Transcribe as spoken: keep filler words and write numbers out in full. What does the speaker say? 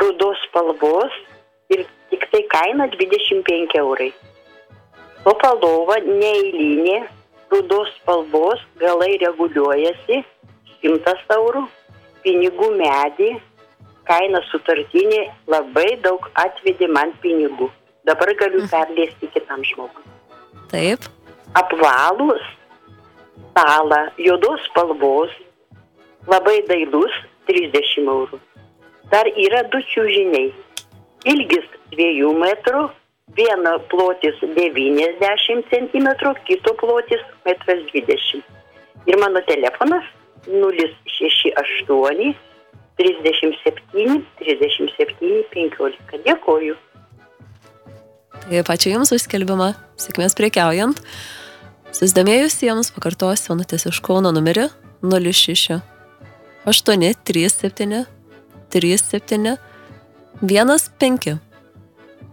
rudos spalvos ir tik tai kaina dvidešimt penki eurai. Opalova neeilinė, rudos spalvos, galai reguliuojasi, šimtas eurų, pinigų medį, kaina sutartinė, labai daug atvedė man pinigų. Dabar galiu perleisti kitam žmogui. Taip. Apvalus stalą, juodos spalvos, labai dailus, trisdešimt eurų. Dar yra du čiužiniai. Ilgis dviejų metrų, vieno plotis devyniasdešimt centimetrų, kito plotis metras dvidešimt. Ir mano telefonas nulis šeši aštuoni trisdešimt septyni trisdešimt septyni penkiolika. Dėkoju. Taip, ačiū Jums už skelbimą. Sėkmės prekiaujant. Susidomėjusiems pakartosiu Onutės iš Kauno numerį nulis šeši aštuoni trys septyni trys septyni vienas penki.